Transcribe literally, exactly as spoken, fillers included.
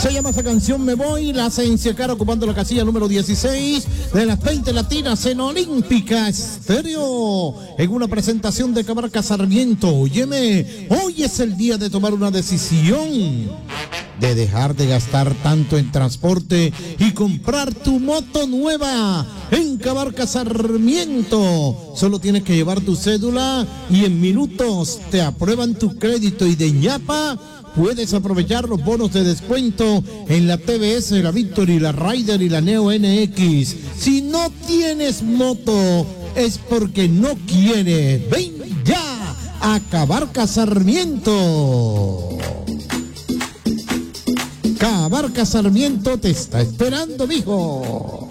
Se llama esa canción Me Voy, la hace Enciacara ocupando la casilla número dieciséis de las veinte latinas en Olímpica Estéreo, en una presentación de Cabarca Sarmiento. Óyeme, hoy es el día de tomar una decisión, de dejar de gastar tanto en transporte y comprar tu moto nueva en Cabarca Sarmiento. Solo tienes que llevar tu cédula y en minutos te aprueban tu crédito, y de ñapa puedes aprovechar los bonos de descuento en la T V S, la Victory, la Rider y la Neo N X. Si no tienes moto es porque no quieres. Ven ya a Cabarca Sarmiento. Cabarca Sarmiento te está esperando, mijo.